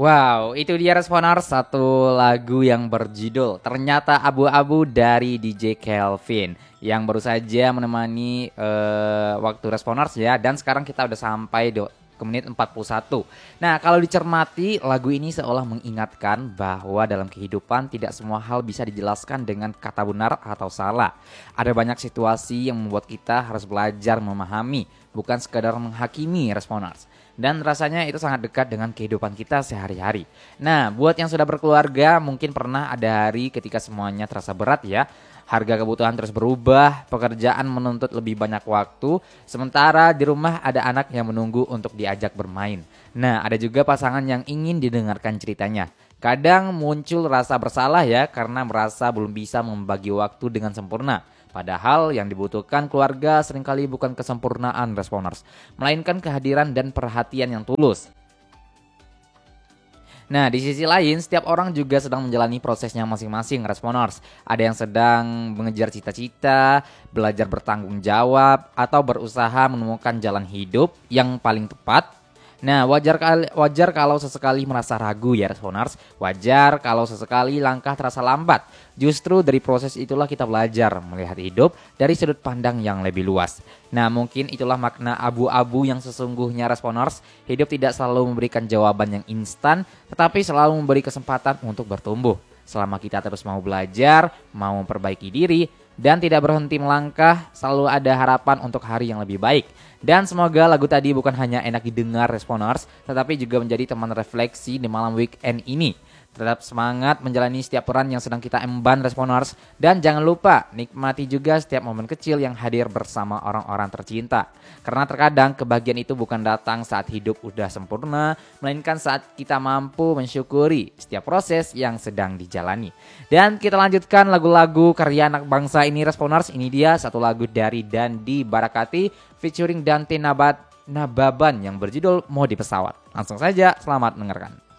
Wow, itu dia Responers, satu lagu yang berjudul Ternyata Abu-Abu dari DJ Kelvin yang baru saja menemani waktu Responers ya. Dan sekarang kita udah sampai ke menit 41. Nah, kalau dicermati, lagu ini seolah mengingatkan bahwa dalam kehidupan tidak semua hal bisa dijelaskan dengan kata benar atau salah. Ada banyak situasi yang membuat kita harus belajar memahami, bukan sekadar menghakimi Responers. Dan rasanya itu sangat dekat dengan kehidupan kita sehari-hari. Nah, buat yang sudah berkeluarga, mungkin pernah ada hari ketika semuanya terasa berat ya. Harga kebutuhan terus berubah, pekerjaan menuntut lebih banyak waktu, sementara di rumah ada anak yang menunggu untuk diajak bermain. Nah, ada juga pasangan yang ingin didengarkan ceritanya. Kadang muncul rasa bersalah ya, karena merasa belum bisa membagi waktu dengan sempurna. Padahal yang dibutuhkan keluarga seringkali bukan kesempurnaan Responers, melainkan kehadiran dan perhatian yang tulus. Nah, di sisi lain, setiap orang juga sedang menjalani prosesnya masing-masing Responers. Ada yang sedang mengejar cita-cita, belajar bertanggung jawab, atau berusaha menemukan jalan hidup yang paling tepat. Nah, wajar kalau sesekali merasa ragu ya Responers. Wajar kalau sesekali langkah terasa lambat. Justru dari proses itulah kita belajar melihat hidup dari sudut pandang yang lebih luas. Nah, mungkin itulah makna abu-abu yang sesungguhnya Responers. Hidup tidak selalu memberikan jawaban yang instan, tetapi selalu memberi kesempatan untuk bertumbuh. Selama kita terus mau belajar, mau memperbaiki diri, dan tidak berhenti melangkah, selalu ada harapan untuk hari yang lebih baik. Dan semoga lagu tadi bukan hanya enak didengar Responers, tetapi juga menjadi teman refleksi di malam weekend ini. Tetap semangat menjalani setiap peran yang sedang kita emban Responers. Dan jangan lupa nikmati juga setiap momen kecil yang hadir bersama orang-orang tercinta. Karena terkadang kebahagiaan itu bukan datang saat hidup udah sempurna, melainkan saat kita mampu mensyukuri setiap proses yang sedang dijalani. Dan kita lanjutkan lagu-lagu karya anak bangsa ini Responers. Ini dia satu lagu dari Dandi Barakati featuring Dante Nababan yang berjudul Modi Pesawat. Langsung saja selamat mendengarkan.